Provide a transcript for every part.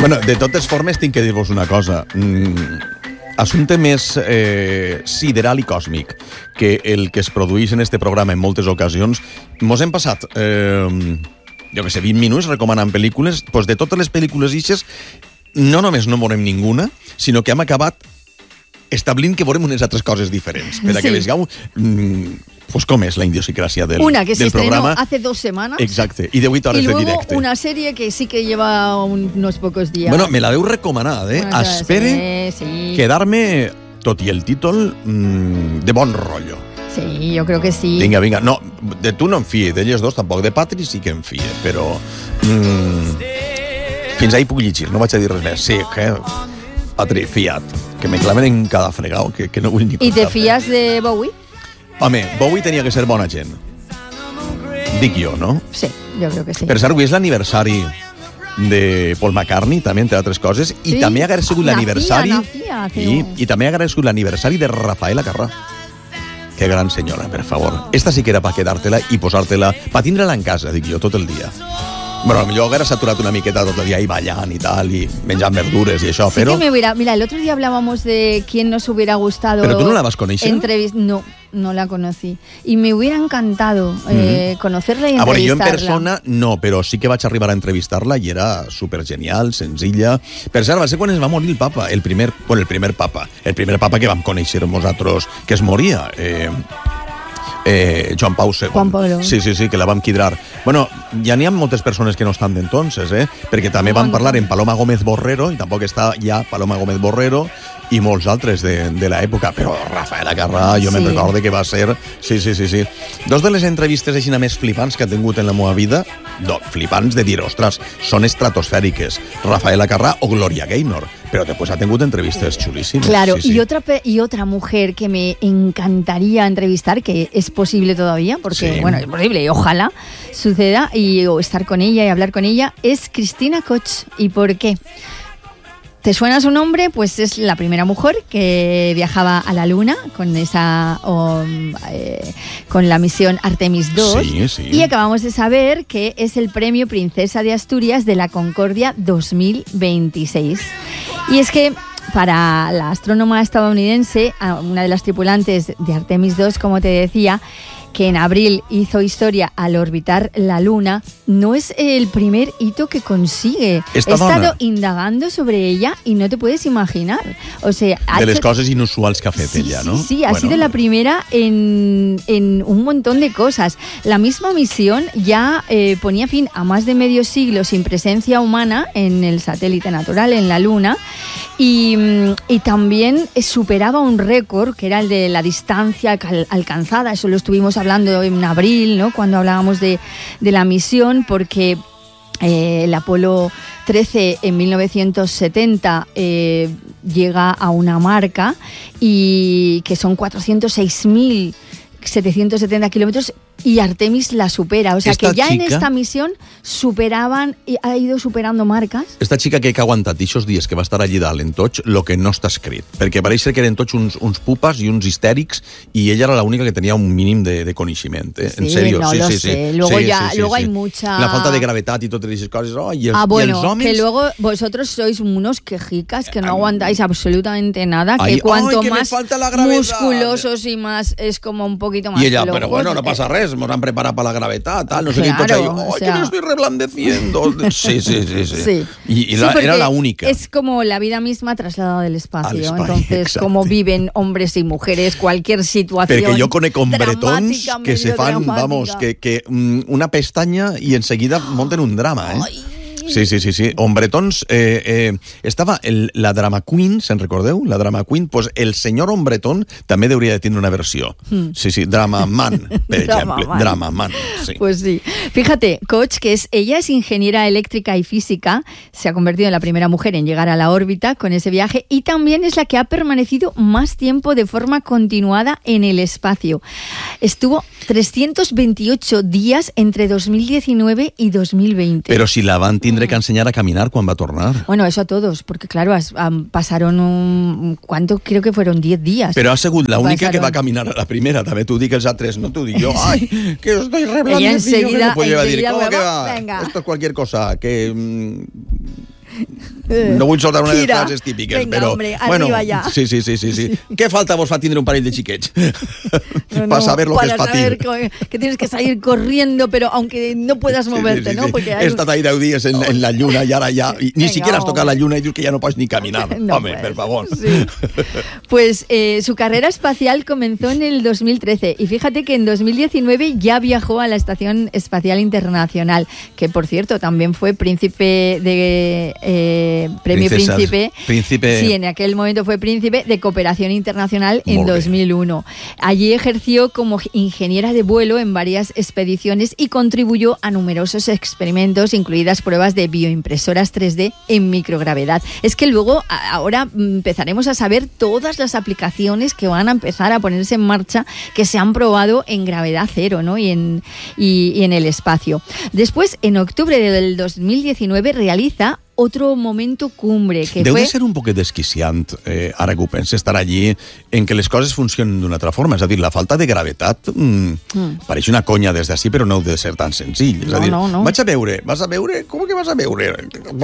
Bueno, de totes formes, tinc que dir-vos una cosa. Assumpte més sideral i còsmic que el que es produeix en este programa en moltes ocasions. Mos hem passat, jo que sé, 20 minuts recomanant pel·lícules. Pues de totes les pel·lícules ixes, no només no veurem ninguna, sinó que hem acabat establint que veurem unes altres coses diferents. Per a que vegeu pues com és la idiosincrasia del programa. Una que se estrenó hace 2 semanas. Exacte, y de 8 horas de directe. Y luego una serie que sí que lleva unos pocos días. Bueno, me la veu recomanada, eh? Espere quedar-me, tot i el títol, de bon rotllo. Sí, yo creo que sí. Vinga. No, de tu no em fie, d'elles dos tampoc. De Patri sí que em fie, però... fins ahí puc llegir, no vaig a dir res més. Sí, que... Patri, fiat, que me claven en cada fregau, que no vull ni contar. ¿Y te fías de Bowie? Home, Bowie tenia que ser bona gent. Dic jo, no? Sí, jo crec que sí. Per cert, avui és l'aniversari de Paul McCartney, també, entre altres coses, i també ha sigut l'aniversari... I també ha sigut l'aniversari de Rafaela Carrà. Que gran senyora, per favor. Esta sí que era per quedar-te-la i posar-te-la... Per tindre-la en casa, dic jo, tot el dia. Bueno, millor haguera saturat una miqueta tot el día ahí ballant y tal, y menjant verdures y eso, sí, pero... Que me hubiera... Mira, el otro día hablábamos de quién nos hubiera gustado... ¿Pero tú no la vas a conocer? No la conocí. Y me hubiera encantado conocerla y entrevistarla. Bueno, yo en persona no, però sí que vaig arribar a entrevistar-la i era supergenial, senzilla. Per cert, va ser quan es va morir el papa, el primer papa que vam conèixer nosaltres, que es moria. Joan Pau II. Juan Pablo. Sí, que la vam quidrar. Bueno, ja n'hi ha moltes persones que no estan d'entonces, perquè també van parlar en Paloma Gómez Borrero, i tampoc està ja Paloma Gómez Borrero, i molts altres de l'època, però Rafaela Carrà, jo me'n recordo que va ser... Sí. Dos de les entrevistes així més flipants que ha tingut en la meva vida, flipants de dir, ostres, són estratosfèriques, Rafaela Carrà o Gloria Gaynor, pero después ha tenido entrevistas chulísimas. Claro, sí. Y otra mujer que me encantaría entrevistar, que es posible todavía, porque, bueno, es posible y ojalá suceda, o estar con ella y hablar con ella, es Cristina Koch. ¿Y por qué? ¿Te suena su nombre? Pues es la primera mujer que viajaba a la Luna con con la misión Artemis 2. Sí. Y acabamos de saber que es el premio Princesa de Asturias de la Concordia 2026. Y es que para la astrónoma estadounidense, una de las tripulantes de Artemis 2, como te decía, que en abril hizo historia al orbitar la Luna, no es el primer hito que consigue. He estado indagando sobre ella y no te puedes imaginar. O sea, de las cosas inusuales que ha fet ella, ¿no? Sí, ha sido la primera en un montón de cosas. La misma misión ya ponía fin a más de medio siglo sin presencia humana en el satélite natural, en la Luna, y también superaba un récord, que era el de la distancia alcanzada. Eso lo estuvimos hablando en abril, ¿no? Cuando hablábamos de la misión, porque el Apolo 13 en 1970 llega a una marca y que son 406.770 kilómetros, y Artemis la supera. O sea, que ya en esta misión ha ido superando marcas. Esta chica que ha aguantat aquests dies que va estar allí dalt en tots, lo que no està escrit, perquè pareix ser que eren tots uns pupes i uns histèrics, i ella era l'única que tenia un mínim de coneixement. En serio, no lo sé. Luego hay mucha... La falta de gravetat i totes aquestes coses. I els homes... que luego vosotros sois unos quejicas que no aguantáis absolutamente nada, que cuanto más musculosos y más es como un poquito más... Y ella, pero bueno, no pasa res, nos han preparado para la gravedad, tal, no sé qué cosa. Que me estoy reblandeciendo. Sí. Y era la única. Es como la vida misma trasladada del espacio. Entonces, como viven hombres y mujeres cualquier situación. Perquè jo conec hombretons que se fan, vamos, que una pestanya i enseguida monten un drama, Sí. Hombretons. Estava la Drama Queen, se'n recordeu? La Drama Queen. Pues el senyor Hombretón també hauria de tenir una versió. Sí, Drama Man, per ejemplo. Drama Man, sí. Pues sí. Fíjate, Koch, ella es ingeniera eléctrica y física, se ha convertido en la primera mujer en llegar a la órbita con ese viaje, y también es la que ha permanecido más tiempo de forma continuada en el espacio. Estuvo 328 días entre 2019 y 2020. Pero si la van tindre que ensenyar a caminar quan va tornar. Bueno, eso a todos, porque claro, pasaron ¿cuánto? Creo que fueron 10 días. Però ha sigut la única que va caminar a la primera, també t'ho dic els altres, no t'ho dic jo. Ai, que estoy reblandecido. Ella enseguida ¿cómo que va? Venga. Esto es cualquier cosa, que... No vull soltar una de les Tira. frases típiques, Venga, però... hombre, arriba ja. Sí. Què falta vos fa tindre un parell de xiquets? Para saber lo que es patir. Que tienes que salir corriendo, pero aunque no puedas moverte, ¿no? Porque He estat ahí 10 días en la lluna y ahora ya... Ni siquiera has tocado la lluna y dius que ya no puedes ni caminar. No, Hombre, por favor. Sí. Pues su carrera espacial comenzó en el 2013 y fíjate que en 2019 ya viajó a la Estación Espacial Internacional, que por cierto también fue príncipe de premio Príncipe. Sí, en aquel momento fue príncipe de Cooperación Internacional en 2001. Allí ejerció como ingeniera de vuelo en varias expediciones y contribuyó a numerosos experimentos, incluidas pruebas de bioimpresoras 3D en microgravedad. Es que luego, ahora empezaremos a saber todas las aplicaciones que van a empezar a ponerse en marcha, que se han probado en gravedad cero, ¿no? y en el espacio. Después, en octubre del 2019, realiza otro momento cumbre, que Deu fue... de ser un poquet desquiciant, ara que ho penso, estar allí en què les coses funcionen d'una altra forma. És a dir, la falta de gravetat pareix una conya des d'ací, però no de ser tan senzill. És a dir, vas a veure? Com que vas a veure?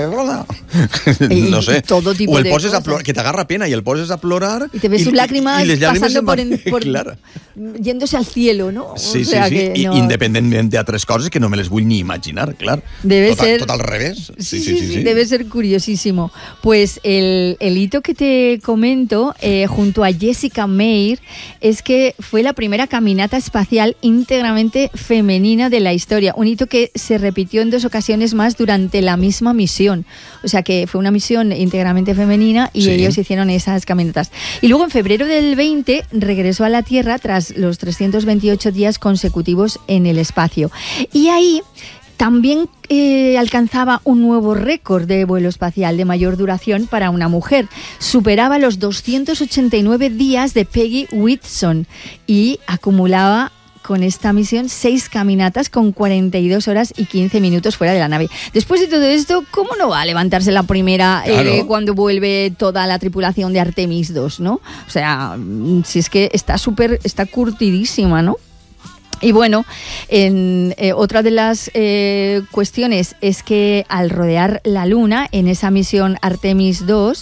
No sé. Todo tipo o el de poses cosas. a plorar, que t'agarra pena i el poses a plorar... Y te ves sus lágrimas pasando por claro. yéndose al cielo, ¿no? Sí, o sea sí. Que no... Independentment d'altres coses que no me les vull ni imaginar, clar. Debe ser... Tot al revés. Sí. Debe ser curiosísimo. Pues el hito que te comento, junto a Jessica Meir, es que fue la primera caminata espacial íntegramente femenina de la historia. Un hito que se repitió en 2 ocasiones más durante la misma misión. O sea que fue una misión íntegramente femenina y ellos hicieron esas caminatas. Y luego en febrero del 20 regresó a la Tierra tras los 328 días consecutivos en el espacio. Y ahí también alcanzaba un nuevo récord de vuelo espacial de mayor duración para una mujer. Superaba los 289 días de Peggy Whitson y acumulaba con esta misión 6 caminatas con 42 horas y 15 minutos fuera de la nave. Después de todo esto, ¿cómo no va a levantarse la primera cuando vuelve toda la tripulación de Artemis 2, ¿no? O sea, si es que está curtidísima, ¿no? Y bueno, otra de las cuestiones es que al rodear la Luna en esa misión Artemis 2,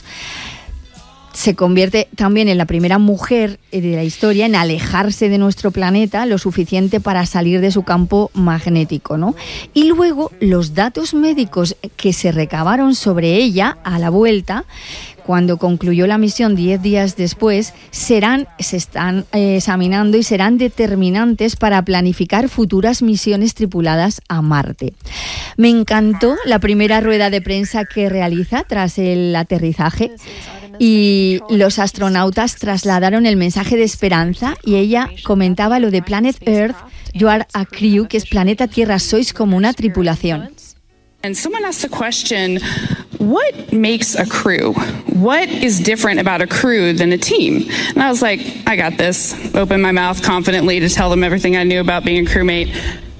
se convierte también en la primera mujer de la historia en alejarse de nuestro planeta lo suficiente para salir de su campo magnético, ¿no? Y luego los datos médicos que se recabaron sobre ella a la vuelta, cuando concluyó la misión 10 días después, se están examinando y serán determinantes para planificar futuras misiones tripuladas a Marte. Me encantó la primera rueda de prensa que realiza tras el aterrizaje y los astronautas trasladaron el mensaje de esperanza y ella comentaba lo de Planet Earth, you are a crew, que es planeta Tierra, sois como una tripulación. And someone asked the question, what makes a crew? What is different about a crew than a team? And I was like, I got this. Opened my mouth confidently to tell them everything I knew about being a crewmate.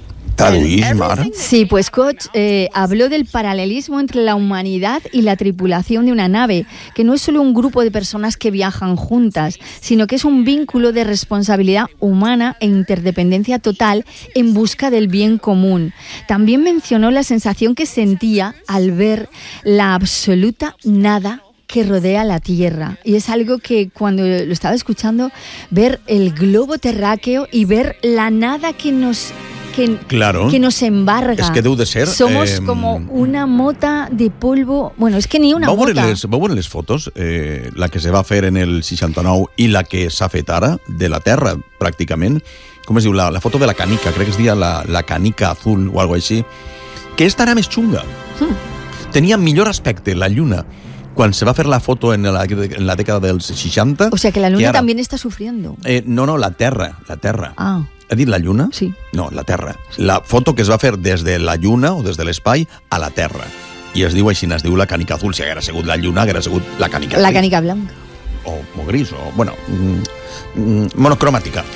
Sí, pues Koch habló del paralelismo entre la humanidad y la tripulación de una nave, que no es solo un grupo de personas que viajan juntas, sino que es un vínculo de responsabilidad humana e interdependencia total en busca del bien común. También mencionó la sensación que sentía al ver la absoluta nada que rodea la Tierra. Y es algo que cuando lo estaba escuchando, ver el globo terráqueo y ver la nada que nos embarga. És que deu de ser... Somos como una mota de polvo... Bueno, és que ni una mota. Vau veure les fotos? La que se va fer en el 69 i la que s'ha fet ara, de la Terra, pràcticament. Com es diu? La foto de la canica, crec que es deia la canica azul o algo així. Que esta era més xunga. Tenia millor aspecte la Lluna quan se va fer la foto en la dècada dels 60. O sea que la Luna también está sufriendo. No, la Terra. Ah. Ha dit la Lluna? Sí. No, la Terra. La foto que es va fer des de la Lluna o des de l'espai a la Terra. I es diu així, es diu la canica azul. Si haguera sigut la Lluna, haguera sigut la canica la canica blanca. O gris, o, bueno, monocromàtica.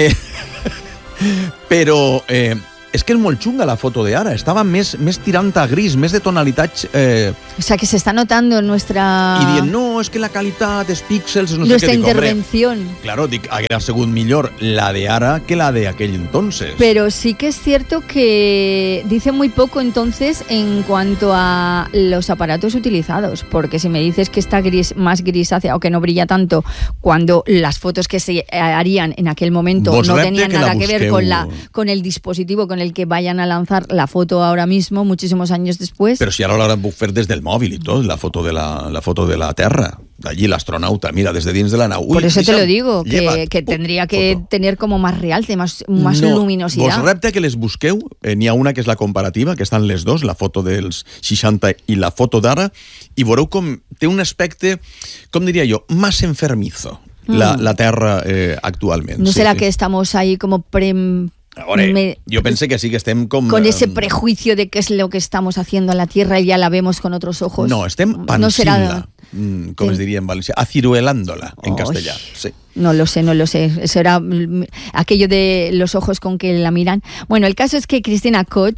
Però és que és molt xunga la foto d'ara. Estava més tirant a gris, més de tonalitats O sea, que se está notando nuestra... I dient, no, és que la qualitat, els píxels... No nuestra sé què, intervención. Claro, dic, haguera sigut millor la de ara que la de aquell entonces. Pero sí que es cierto que dice muy poco entonces en cuanto a los aparatos utilizados, porque si me dices que está más grisácea o que no brilla tanto cuando las fotos que se harían en aquel momento no tenían nada que ver con el dispositivo con el que vayan a lanzar la foto ahora mismo, muchísimos años después. Però si ara l'hauran puc fer des del mòvil i tot, la foto de la Terra. Allí l'astronauta, mira, desde dins de la nau. Por eso te lo digo, que tendría que tener como más realce, más luminosidad. Vos repte que les busqueu, n'hi ha una que és la comparativa, que estan les dos, la foto dels 60 i la foto d'ara, i veureu com té un aspecte, com diria jo, más enfermizo, la Terra actualment. ¿No será que estamos ahí como Ahora, yo pensé que sí que estem com... Con ese prejuicio de qué es lo que estamos haciendo en la Tierra y ya la vemos con otros ojos. No, estem pansint-la, com es diria en valencià, aciruelándola en castellà. Sí. No lo sé. Eso era aquello de los ojos con que la miran. Bueno, el caso es que Cristina Koch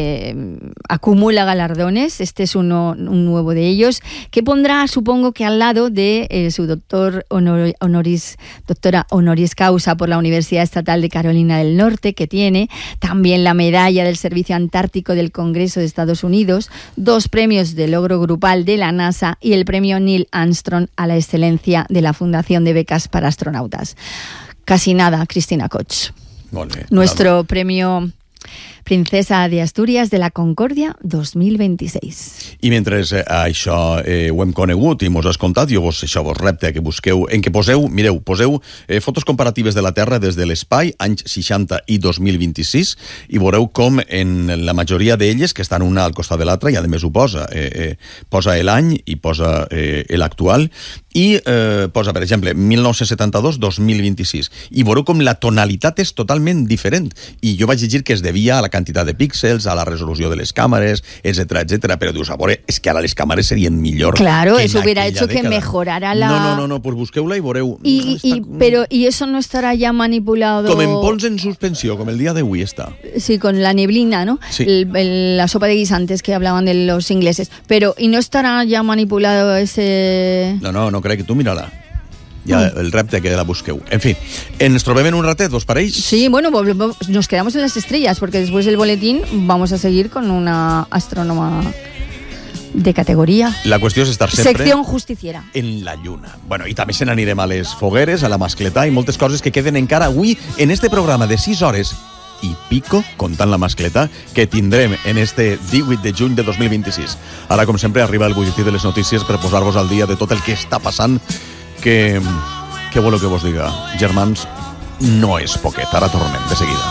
acumula galardones. Este es un nuevo de ellos, que pondrá, supongo que al lado de su doctora honoris causa por la Universidad Estatal de Carolina del Norte, que tiene también la medalla del Servicio Antártico del Congreso de Estados Unidos, 2 premios de logro grupal de la NASA y el premio Neil Armstrong a la excelencia de la Fundación de Becas para Astronautas. Casi nada, Cristina Koch. Vale, nuestro premio Princesa de Astúries de la Concòrdia 2026. I mentre això ho hem conegut i mos has contat, això vos repte que busqueu, en què poseu fotos comparatives de la Terra des de l'espai, anys 60 i 2026, i veureu com en la majoria d'elles, que estan una al costat de l'altra, i a més ho posa l'any i posa l'actual, i posa, per exemple, 1972-2026, i veureu com la tonalitat és totalment diferent, i jo vaig llegir que es devia a la quantitat de píxels, a la resolució de les càmeres, etcétera, però dius, a veure, és que ara les càmeres serien millor. Claro, eso hubiera hecho que mejorara la... No, pues busqueu-la i veureu... Pero eso no estará ya manipulado... Com en pols en suspensió, com el dia d'avui està. Sí, con la neblina, ¿no? Sí. La sopa de guisantes que hablaban de los ingleses. Pero, ¿y no estará ya manipulado ese...? No crec que tu mira-la. Ya el repte que la busqueu. En fin, ens trobem en un ratet, ¿vos pareix? Sí, bueno, nos quedamos en las estrellas, porque después del boletín vamos a seguir con una astrónoma de categoría. La qüestió és estar sempre... Sección justiciera. En la lluna. Bueno, i també se n'anirem a les fogueres, a la mascletà i moltes coses que queden encara avui en este programa de 6 hores i pico, comptant la mascletà, que tindrem en este 18 de juny de 2026. Ara, com sempre, arriba el butlletí de les notícies per posar-vos al dia de tot el que està passant. Que voleu que vos diga, germans, no és poquet. Ara tornem de seguida.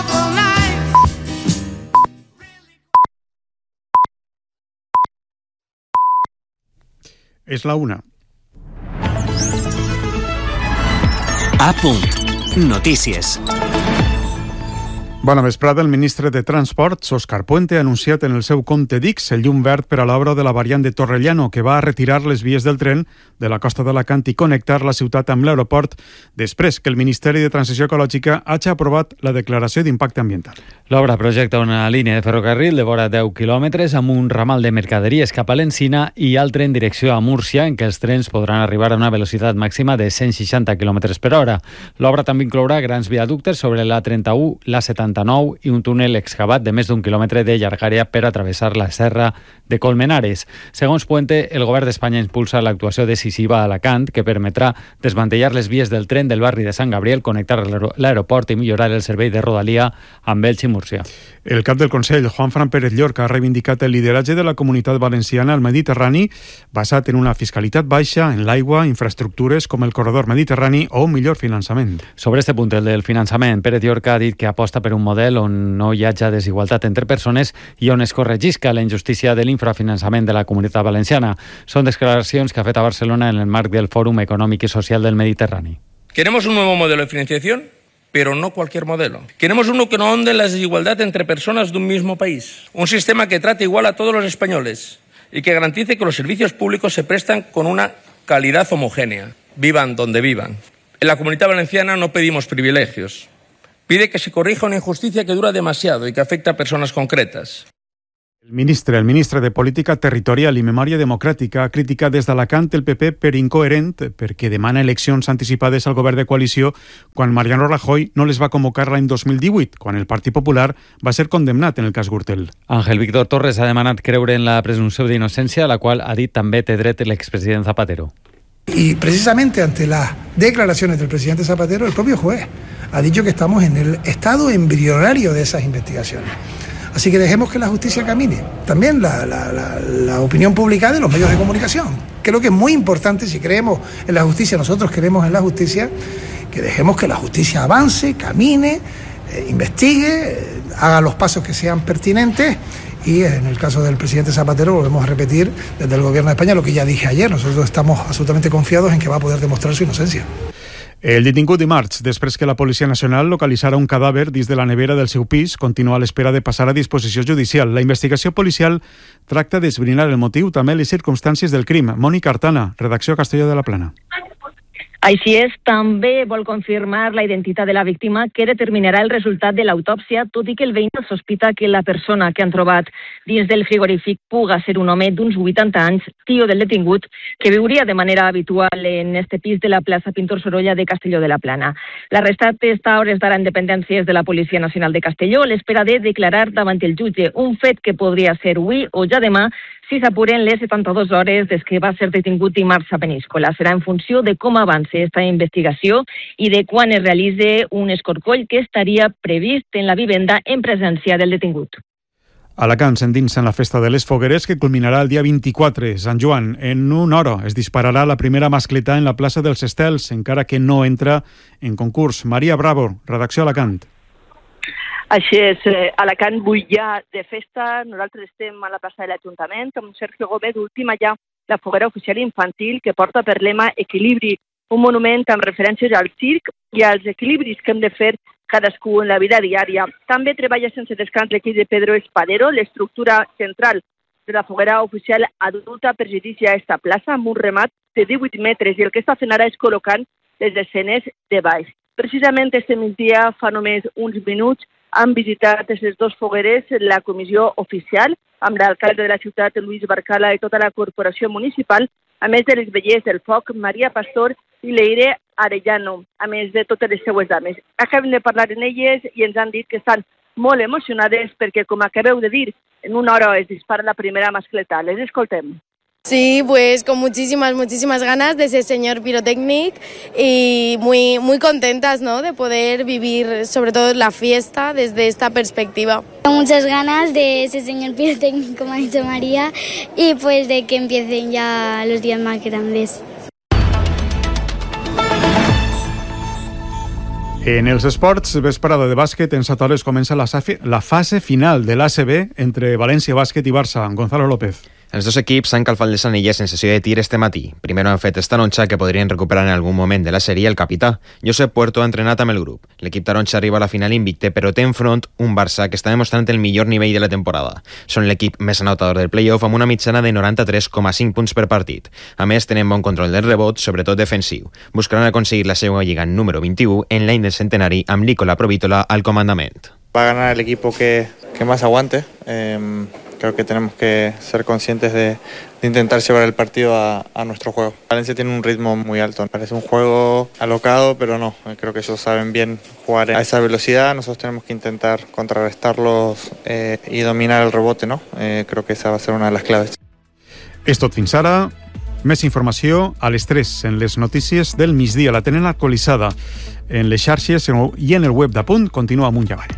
És la 1. A punt. Notícies. Bona vesprada. El ministre de Transports, Òscar Puente, ha anunciat en el seu compte d'X el llum verd per a l'obra de la variant de Torrellano, que va a retirar les vies del tren de la costa d'Alacant i connectar la ciutat amb l'aeroport, després que el Ministeri de Transició Ecològica hagi aprovat la declaració d'impacte ambiental. L'obra projecta una línia de ferrocarril de vora 10 quilòmetres amb un ramal de mercaderies cap a l'Encina i altre en direcció a Múrcia, en què els trens podran arribar a una velocitat màxima de 160 km per hora. L'obra també inclourà grans viaductes sobre l'A31, l'A79 i un túnel excavat de més d'un quilòmetre de llargària per a travessar la serra de Colmenares. Segons Puente, el govern d'Espanya impulsa l'actuació decisiva a Alacant, que permetrà desmantellar les vies del tren del barri de Sant Gabriel, connectar l'aeroport i millorar el servei de Rodalia amb Elx i Múrcia. El cap del Consell, Juanfran Pérez Llorca, ha reivindicat el lideratge de la Comunitat Valenciana al Mediterrani basat en una fiscalitat baixa, en l'aigua, infraestructures com el corredor mediterrani o un millor finançament. Sobre este punt, el del finançament, Pérez Llorca ha dit que aposta per un model on no hi hagi desigualtat entre persones i on es corregisca la injustícia de l'infrafinançament de la Comunitat Valenciana. Són declaracions que ha fet a Barcelona en el marc del Fòrum Econòmic i Social del Mediterrani. Queremos un nuevo modelo de financiación, pero no cualquier modelo. Queremos uno que no ahonde en la desigualdad entre personas de un mismo país. Un sistema que trate igual a todos los españoles y que garantice que los servicios públicos se prestan con una calidad homogénea, vivan donde vivan. En la Comunidad Valenciana no pedimos privilegios. Pide que se corrija una injusticia que dura demasiado y que afecta a personas concretas. El ministre de Política Territorial i Memòria Democràtica ha criticat des d'Alacant el PP per incoherent perquè demana eleccions anticipades al govern de coalició quan Mariano Rajoy no les va convocar l'any 2018, quan el Partit Popular va ser condemnat en el cas Gürtel. Ángel Víctor Torres ha demanat creure en la presumpció d'innocència, a la qual ha dit també té dret l'expresident Zapatero. Y precisamente ante las declaraciones del presidente Zapatero, el propio juez ha dicho que estamos en el estado embrionario de esas investigaciones. Así que dejemos que la justicia camine. También la opinión pública de los medios de comunicación. Creo que es muy importante, si creemos en la justicia, nosotros creemos en la justicia, que dejemos que la justicia avance, camine, investigue, haga los pasos que sean pertinentes. Y en el caso del presidente Zapatero volvemos a repetir desde el gobierno de España lo que ya dije ayer. Nosotros estamos absolutamente confiados en que va a poder demostrar su inocencia. El detingut dimarts, després que la Policia Nacional localitzara un cadàver dins de la nevera del seu pis, continua a l'espera de passar a disposició judicial. La investigació policial tracta d'esbrinar el motiu, també les circumstàncies del crim. Mònica Artana, redacció Castelló de la Plana. Així és, també vol confirmar la identitat de la víctima, que determinarà el resultat de l'autòpsia, tot i que el veí sospita que la persona que han trobat dins del frigorífic puga ser un home d'uns 80 anys, tio del detingut, que viuria de manera habitual en este pis de la plaça Pintor Sorolla de Castelló de la Plana. L'arrestat està a hores d'ara en dependències de la Policia Nacional de Castelló, a l'espera de declarar davant el jutge, un fet que podria ser avui o ja demà, si s'apuren les 72 hores des que va ser detingut dimarts a Peníscola. Serà en funció de com avanci esta investigació i de quan es realitzi un escorcoll que estaria previst en la vivenda en presència del detingut. Alacant s'endinsa en la festa de les fogueres que culminarà el dia 24, Sant Joan. En una hora es dispararà la primera mascletà en la plaça dels Estels, encara que no entra en concurs. Maria Bravo, redacció Alacant. Així és, Alacant avui ja de festa, nosaltres estem a la plaça de l'Ajuntament amb Sergio Gómez, última ja la foguera oficial infantil que porta per lema Equilibri, un monument amb referències al circ i als equilibris que hem de fer cadascú en la vida diària. També treballa sense descans l'equip de Pedro Espadero, l'estructura central de la foguera oficial adulta presideix ja esta plaça amb un remat de 18 metres i el que està fent ara és col·locant les escenes de baix. Precisament este migdia, fa només uns minuts, han visitat les dues fogueres la comissió oficial amb l'alcalde de la ciutat, Luis Barcala, i tota la corporació municipal, a més de les vellers del foc, Maria Pastor i Leire Arellano, a més de totes les seues dames. Acabem de parlar amb elles i ens han dit que estan molt emocionades perquè, com acabeu de dir, en una hora es dispara la primera mascleta. Les escoltem. Sí, pues con muchísimas ganas de ser señor pirotécnic y muy contentas, ¿no?, de poder vivir sobre todo la fiesta desde esta perspectiva. Tengo muchas ganas de ser señor pirotécnico, como ha dicho María, y pues de que empiecen ya los días más grandes. En els esports, vesprada de bàsquet, en 7 hores comença la fase final de l'ACB entre València Bàsquet i Barça. Gonzalo López. Els dos equips s'han calfat les anelles en sessió de tir este matí. Primero han fet esta taronxa que podrien recuperar en algun moment de la sèrie el capità. Josep Puerto ha entrenat amb el grup. L'equip taronxa arriba a la final invicte, però té enfront un Barça que està demostrant el millor nivell de la temporada. Són l'equip més anotador del play-off amb una mitjana de 93,5 punts per partit. A més, tenen bon control del rebot, sobretot defensiu. Buscaran aconseguir la seva lliga número 21 en l'any del centenari amb Nicola Provítola al comandament. Va a ganar el equipo que más aguante. Creo que tenemos que ser conscientes de intentar llevar el partido a nuestro juego. Valencia tiene un ritmo muy alto. Parece un juego alocado, pero no. Creo que ellos saben bien jugar a esa velocidad. Nosotros tenemos que intentar contrarrestarlos y dominar el rebote, ¿no? Creo que esa va a ser una de las claves. És tot fins ara. Més informació a les 3 en les notícies del migdia. La tenen actualitzada en les xarxes i en el web d'Apunt. Continua amunt i avall.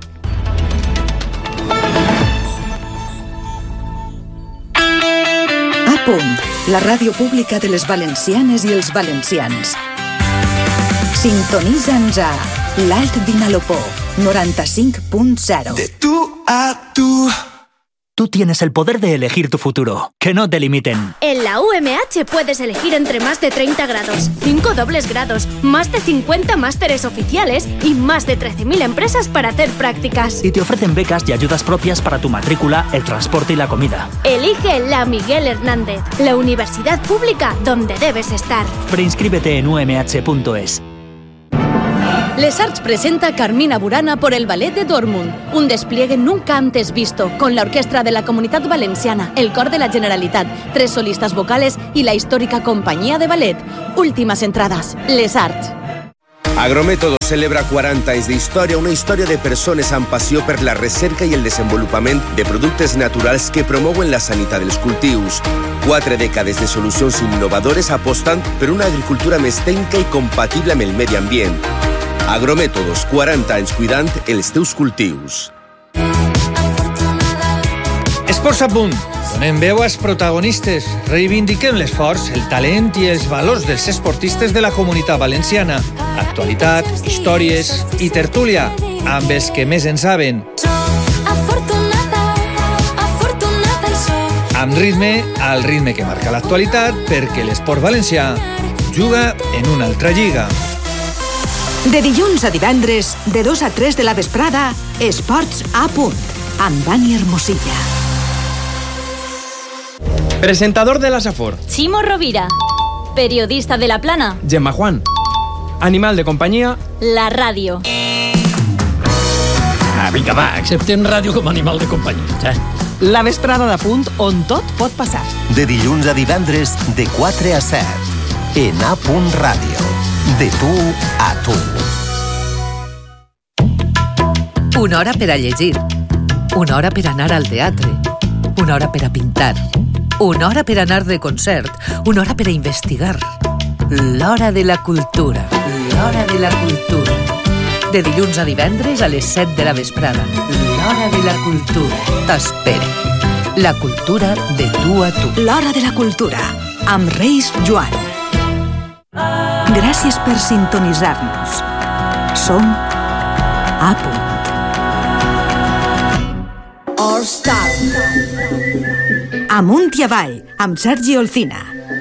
Punt, la ràdio pública de les valencianes i els valencians. Sintonitza'ns a l'Alt Vinalopó, 95.0. De tú a tú. Tú tienes el poder de elegir tu futuro. Que no te limiten. En la UMH puedes elegir entre más de 30 grados, 5 dobles grados, más de 50 másteres oficiales y más de 13.000 empresas para hacer prácticas. Y te ofrecen becas y ayudas propias para tu matrícula, el transporte y la comida. Elige la Miguel Hernández, la universidad pública donde debes estar. Preinscríbete en umh.es. Les Arts presenta Carmina Burana por el Ballet de Dortmund, un despliegue nunca antes visto, con la orquesta de la Comunitat Valenciana, el Cor de la Generalitat, 3 solistas vocales y la histórica Compañía de Ballet. Últimas entradas, Les Arts. Agrométodo celebra 40 anys d'història, una història de persones amb passió per la recerca i el desenvolupament de productes naturals que promouen la sanitat dels cultius. 4 dècades de solucions innovadores apostant per una agricultura més tècnica i compatible amb el medi ambient. Agrométodos, 40 anys cuidant els teus cultius. Esports a punt. Donem veu als protagonistes. Reivindiquem l'esforç, el talent i els valors dels esportistes de la Comunitat Valenciana. Actualitat, històries i tertúlia, amb els que més en saben. Amb ritme, al ritme que marca l'actualitat, perquè l'esport valencià juga en una altra lliga. De dilluns a divendres, de 2 a 3 de la vesprada, Esports a punt, amb Dani Hermosilla. Presentador de la Safor. Chimo Rovira. Periodista de La Plana. Gemma Juan. Animal de companyia. La ràdio. Vinga, va, acceptem ràdio com a animal de companyia. La vesprada de punt on tot pot passar. De dilluns a divendres, de 4 a 7. En A Punt Ràdio. De tu a tu. Una hora per a llegir. Una hora per anar al teatre. Una hora per a pintar. Una hora per anar de concert. Una hora per a investigar. L'hora de la cultura. L'hora de la cultura. De dilluns a divendres a les 7 de la vesprada. L'hora de la cultura. T'espera. La cultura de tu a tu. L'hora de la cultura, amb Reis Joan. Gràcies per sintonitzar-nos. Som A Punt. All Star. Amunt i avall, amb Sergi Olcina.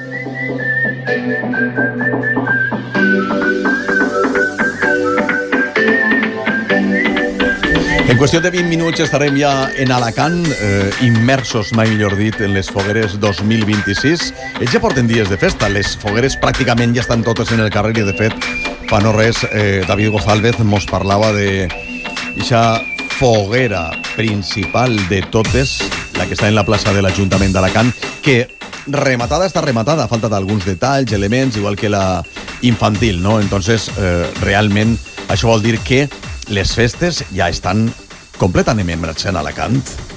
En qüestió de 20 minuts estarem ja en Alacant, immersos, mai millor dit, en les fogueres 2026. Ells ja porten dies de festa, les fogueres pràcticament ja estan totes en el carrer i, de fet, fa no res, David González mos parlava de aquesta foguera principal de totes, la que està en la plaça de l'Ajuntament d'Alacant, que rematada està rematada, falta d'alguns detalls, elements, igual que la infantil, ¿no? Entonces, realment, això vol dir que les festes ja estan completament en marxa en Alacant.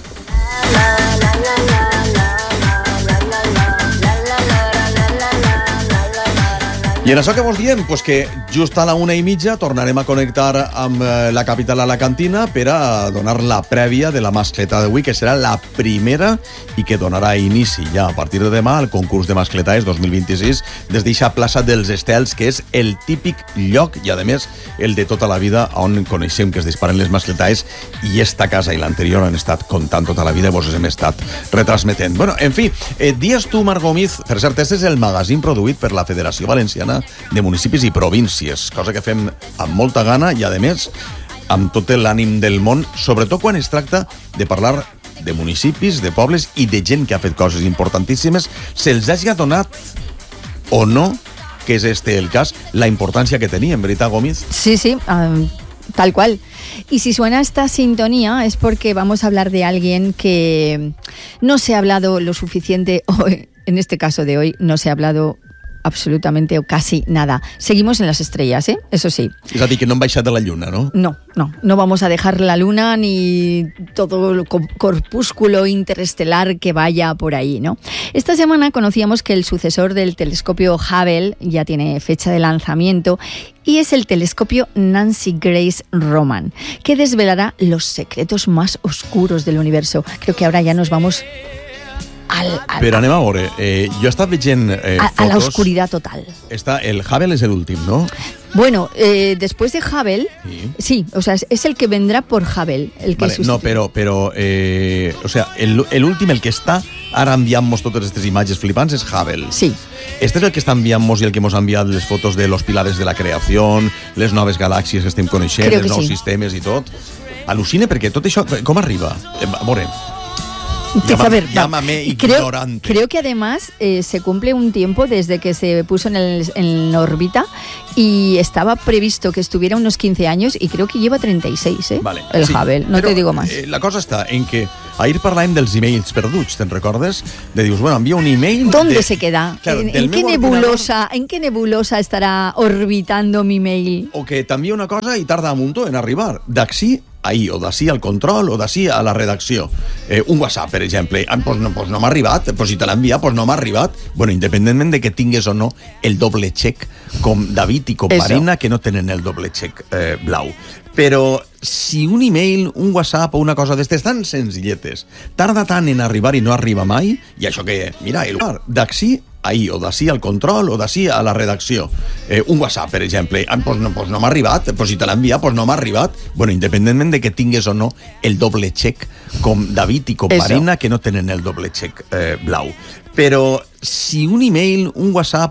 I en això que vos diem? Pues que just a la 1:30 tornarem a connectar amb la capital alacantina per a donar la prèvia de la mascleta d'avui, que serà la primera i que donarà inici ja a partir de demà al concurs de mascletaes 2026 des d'eixa plaça dels Estels, que és el típic lloc i, a més, el de tota la vida on coneixem que es disparen les mascletaes, i esta casa i l'anterior han estat comptant tota la vida i vos hem estat retransmetent. Bueno, en fi, dies tu, Marc Gómez, per cert, este és el magazín produït per la Federació Valenciana de Municipis i Províncies, cosa que fem amb molta gana i, a més, amb tot l'ànim del món, sobretot quan es tracta de parlar de municipis, de pobles i de gent que ha fet coses importantíssimes, se'ls hagi donat o no, que és este el cas, la importància que tenia, en veritat, Gómez? Sí, tal cual. Y si suena esta sintonía es porque vamos a hablar de alguien que no se ha hablado lo suficiente hoy, en este caso de hoy, no se ha hablado absolutamente o casi nada. Seguimos en las estrellas, ¿eh? Eso sí. És a dir, que no hem baixat de la lluna, ¿no? No vamos a dejar la luna ni todo el corpúsculo interestelar que vaya por ahí, ¿no? Esta semana conocíamos que el sucesor del telescopio Hubble ya tiene fecha de lanzamiento y es el telescopio Nancy Grace Roman, que desvelará los secretos más oscuros del universo. Creo que ahora ya nos vamos Però anem a veure, jo he estat veient fotos... A la oscuridad total. El Hubble és l'últim, ¿no? Bueno, después de Hubble, sí, o sea, es el que vendrá por Hubble. El que no, però o sea, l'últim, el que està ara enviant-nos totes aquestes imatges flipants és Hubble. Sí. Este és el que està enviant-nos i el que ens ha enviat les fotos de los pilares de la creació, les noves galàxies que estem coneixent, els nous sistemes i tot. Al·lucina, perquè tot això, com arriba? A veure... Llámame ignorante. Creo que además se cumple un tiempo desde que se puso en órbita y estaba previsto que estuviera unos 15 años y creo que lleva 36, Vale, el sí, Hubble, no te digo más. La cosa està en que ahir parlàvem dels emails perduts, te'n recordes? De dius, bueno, envia un email... ¿Dónde se queda? Claro, ¿En qué nebulosa estará orbitando mi mail? O que t'envia una cosa i tarda un muntó en arribar. D'ací ahir, o d'ací al control, o d'ací a la redacció. Un WhatsApp, per exemple. Pues no m'ha arribat, pues si te l'ha enviat, pues no m'ha arribat. Bueno, independentment de que tingues o no el doble check, com David i com Marina, que no tenen el doble check blau. Però si un email, un WhatsApp o una cosa d'estes tan senzilletes tarda tant en arribar i no arriba mai, i això que, mira, el d'ací ahir, o d'ací al control, o d'ací a la redacció. Un WhatsApp, per exemple. Pues no m'ha arribat, pues si te l'ha enviat, pues no m'ha arribat. Bueno, independentment de que tingues o no el doble check, com David i com Marina, que no tenen el doble check blau. Però si un email, un WhatsApp